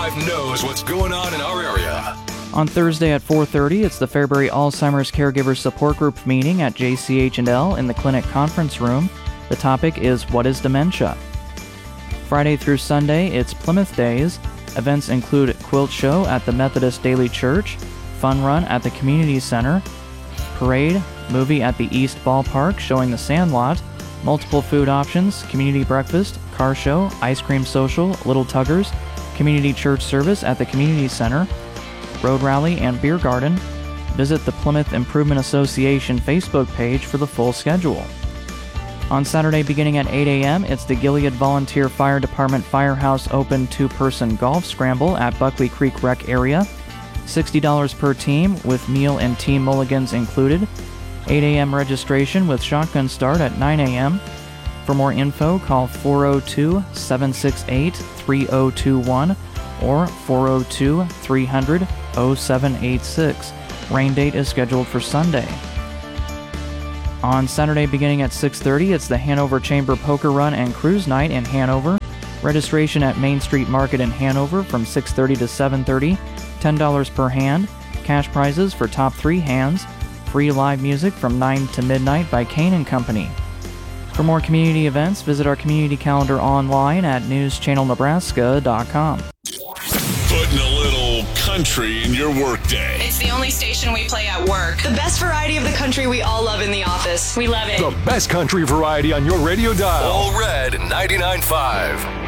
99.5 knows what's going on in our area. On Thursday at 4:30, it's the Fairbury Alzheimer's Caregiver Support Group meeting at JCH&L in the clinic conference room. The topic is What is Dementia? Friday through Sunday, it's Plymouth Days. Events include quilt show at the Methodist Daily Church, fun run at the Community Center, parade, movie at the East Ballpark showing the Sandlot, multiple food options, community breakfast, car show, ice cream social, Little Tuggers, community church service at the Community Center, road rally, and beer garden. Visit the Plymouth Improvement Association Facebook page for the full schedule. On Saturday beginning at 8 a.m., it's the Gilead Volunteer Fire Department Firehouse Open 2-person golf scramble at Buckley Creek Rec area. $60 per team with meal and team mulligans included. 8 a.m. registration with shotgun start at 9 a.m. For more info, call 402-768-3021 or 402-300-0786. Rain date is scheduled for Sunday. On Saturday beginning at 6:30, it's the Hanover Chamber Poker Run and Cruise Night in Hanover. Registration at Main Street Market in Hanover from 6:30 to 7:30. $10 per hand. Cash prizes for top 3 hands. Free live music from 9 to midnight by Kane & Company. For more community events, visit our community calendar online at newschannelnebraska.com. Putting a little country in your workday. It's the only station we play at work. The best variety of the country we all love in the office. We love it. The best country variety on your radio dial. All Red 99.5.